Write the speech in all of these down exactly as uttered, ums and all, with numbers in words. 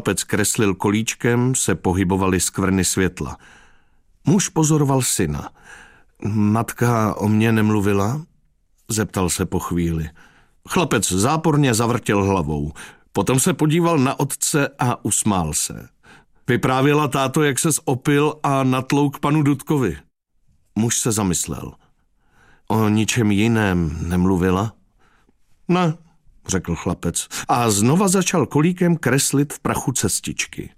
chlapec kreslil kolíčkem, se pohybovaly skvrny světla. Muž pozoroval syna. Matka o mě nemluvila? Zeptal se po chvíli. Chlapec záporně zavrtěl hlavou. Potom se podíval na otce a usmál se. Vyprávěla táto, jak ses opil a natlouk panu Dudkovi. Muž se zamyslel. O ničem jiném nemluvila? Ne, řekl chlapec a znova začal kolíkem kreslit v prachu cestičky.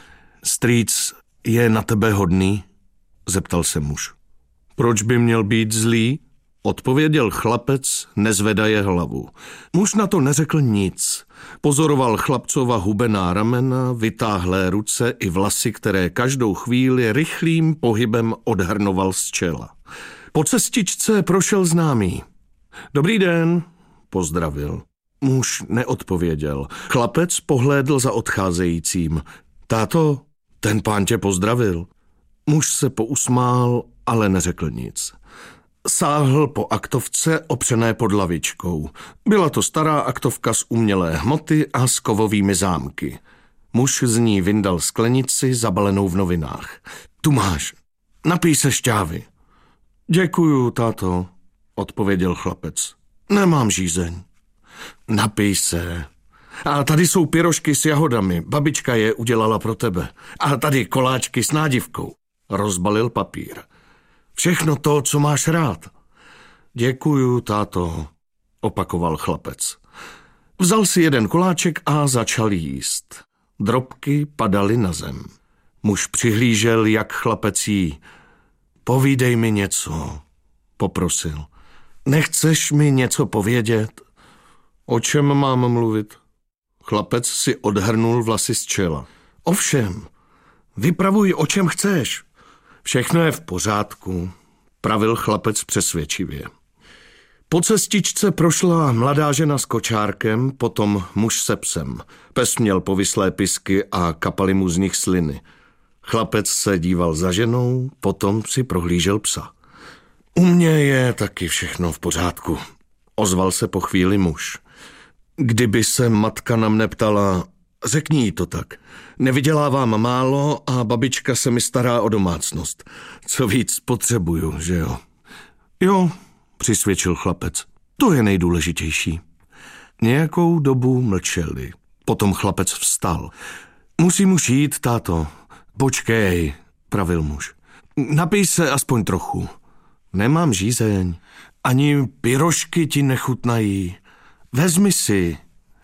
Strýc je na tebe hodný? Zeptal se muž. Proč by měl být zlý? Odpověděl chlapec, nezvedaje hlavu. Muž na to neřekl nic. Pozoroval chlapcova hubená ramena, vytáhlé ruce i vlasy, které každou chvíli rychlým pohybem odhrnoval z čela. Po cestičce prošel známý. Dobrý den, pozdravil. Muž neodpověděl. Chlapec pohlédl za odcházejícím. Táto, ten pán tě pozdravil. Muž se pousmál, ale neřekl nic. Sáhl po aktovce opřené pod lavičkou. Byla to stará aktovka z umělé hmoty a s kovovými zámky. Muž z ní vyndal sklenici zabalenou v novinách. Tu máš, napij se šťávy. Děkuju, táto, odpověděl chlapec. Nemám žízeň. Napij se. A tady jsou pyrošky s jahodami, babička je udělala pro tebe. A tady koláčky s nádivkou. Rozbalil papír. Všechno to, co máš rád. Děkuju, táto, opakoval chlapec. Vzal si jeden koláček a začal jíst. Drobky padaly na zem. Muž přihlížel, jak chlapec jí. Povídej mi něco, poprosil. Nechceš mi něco povědět? O čem mám mluvit? Chlapec si odhrnul vlasy z čela. Ovšem, vypravuj, o čem chceš. Všechno je v pořádku, pravil chlapec přesvědčivě. Po cestičce prošla mladá žena s kočárkem, potom muž se psem. Pes měl povislé pisky a kapaly mu z nich sliny. Chlapec se díval za ženou, potom si prohlížel psa. U mě je taky všechno v pořádku, ozval se po chvíli muž. Kdyby se matka na mne ptala, řekni jí to tak. Nevydělávám málo a babička se mi stará o domácnost. Co víc potřebuju, že jo? Jo, přisvědčil chlapec. To je nejdůležitější. Nějakou dobu mlčeli. Potom chlapec vstal. Musím už jít, táto. Počkej, pravil muž. Napij se aspoň trochu. Nemám žízeň. Ani pyrošky ti nechutnají. Vezmi si.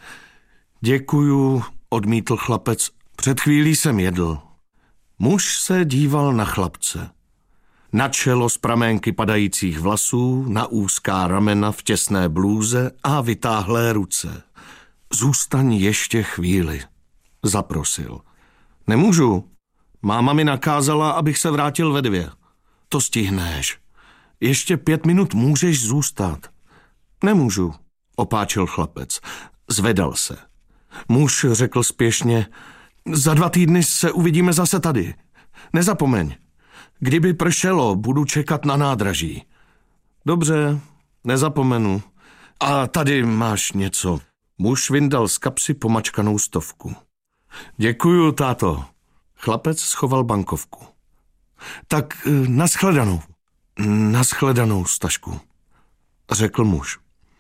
Děkuju, odmítl chlapec. Před chvílí jsem jedl. Muž se díval na chlapce. Na čelo z praménky padajících vlasů, na úzká ramena v těsné blůze a vytáhlé ruce. Zůstaň ještě chvíli, zaprosil. Nemůžu. Máma mi nakázala, abych se vrátil ve dvě. To stihneš. Ještě pět minut můžeš zůstat. Nemůžu, opáčil chlapec. Zvedal se. Muž řekl spěšně, za dva týdny se uvidíme zase tady. Nezapomeň. Kdyby pršelo, budu čekat na nádraží. Dobře, nezapomenu. A tady máš něco. Muž vyndal z kapsy pomačkanou stovku. Děkuju, táto. Chlapec schoval bankovku. Tak nashledanou. Nashledanou, Stašku, řekl muž.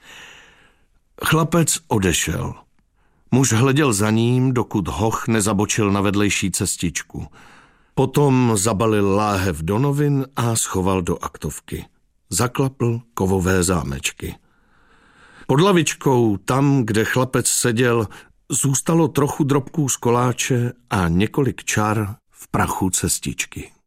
Chlapec odešel. Muž hleděl za ním, dokud hoch nezabočil na vedlejší cestičku. Potom zabalil láhev do novin a schoval do aktovky. Zaklapl kovové zámečky. Pod lavičkou, tam, kde chlapec seděl, zůstalo trochu drobků z koláče a několik čar v prachu cestičky.